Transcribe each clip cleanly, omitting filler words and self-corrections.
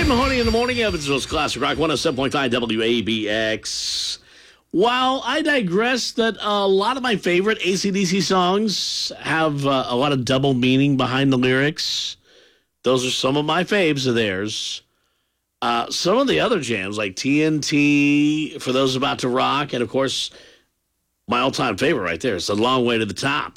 Ed Mahoney in the morning, Evansville's Classic Rock 107.5 WABX. While I digress that a lot of my favorite AC/DC songs have a lot of double meaning behind the lyrics, those are some of my faves of theirs. Some of the other jams, like TNT, For Those About to Rock, and, of course, my all-time favorite right there is A Long Way to the Top.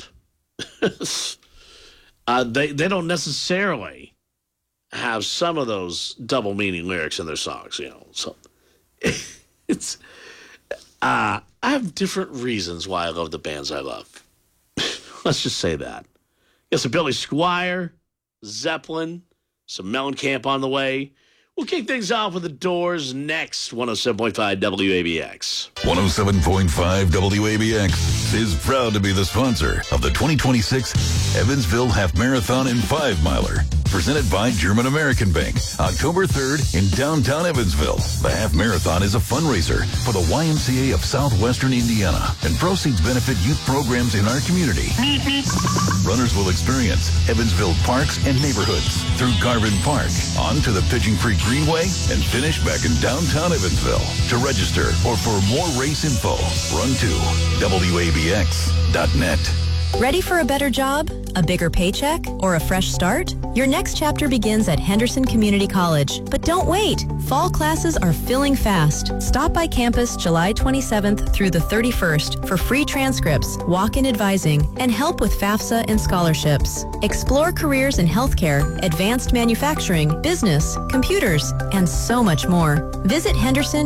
They don't necessarily have some of those double meaning lyrics in their songs, you know. So it's I have different reasons why I love the bands I love. Let's just say that. Got some Billy Squier, Zeppelin, some Mellencamp on the way. We'll kick things off with The Doors next. 107.5 WABX. 107.5 WABX is proud to be the sponsor of the 2026 Evansville Half Marathon and 5-Miler. Presented by German American Bank, October 3rd in downtown Evansville. The Half Marathon is a fundraiser for the YMCA of Southwestern Indiana, and proceeds benefit youth programs in our community. Runners will experience Evansville parks and neighborhoods through Garvin Park, on to the Pigeon Creek Greenway, and finish back in downtown Evansville. To register or for more race info, run to WABX.net. Ready for a better job, a bigger paycheck, or a fresh start? Your next chapter begins at Henderson Community College. But don't wait. Fall classes are filling fast. Stop by campus July 27th through the 31st for free transcripts, walk-in advising, and help with FAFSA and scholarships. Explore careers in healthcare, advanced manufacturing, business, computers, and so much more. Visit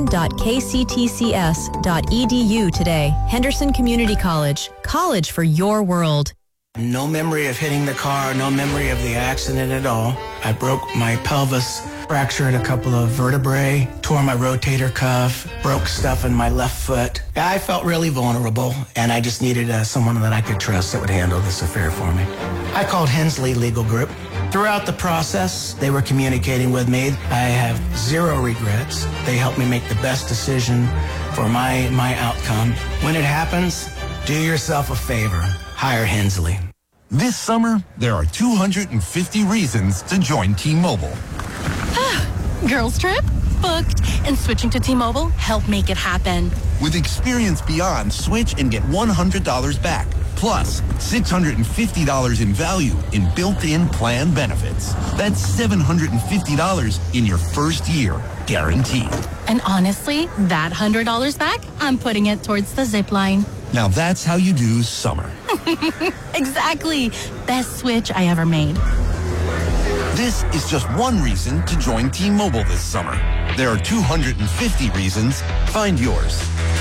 henderson.kctcs.edu today. Henderson Community College. College for your world. No memory of hitting the car, no memory of the accident at all. I broke my pelvis, fractured a couple of vertebrae, tore my rotator cuff, broke stuff in my left foot. I felt really vulnerable, and I just needed someone that I could trust that would handle this affair for me. I called Hensley Legal Group. Throughout the process, they were communicating with me. I have zero regrets. They helped me make the best decision for my outcome. When it happens, do yourself a favor. Hire Hensley. This summer, there are 250 reasons to join T-Mobile. Girls trip? Booked. And switching to T-Mobile helped make it happen. With Experience Beyond, switch and get $100 back. Plus, $650 in value in built-in plan benefits. That's $750 in your first year, guaranteed. And honestly, that $100 back, I'm putting it towards the zip line. Now that's how you do summer. Exactly. Best switch I ever made. This is just one reason to join T-Mobile this summer. There are 250 reasons. Find yours.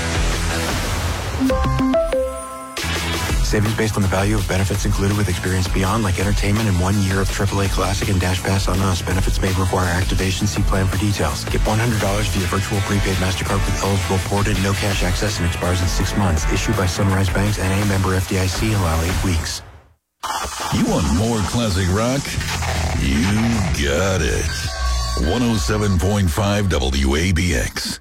Savings based on the value of benefits included with Experience Beyond, like entertainment and 1 year of AAA Classic and Dash Pass on Us. Benefits may require activation. See plan for details. Get $100 via virtual prepaid MasterCard with eligible ported, no cash access, and expires in 6 months. Issued by Sunrise Banks and a member FDIC. Allow 8 weeks. You want more classic rock? You got it. 107.5 WABX.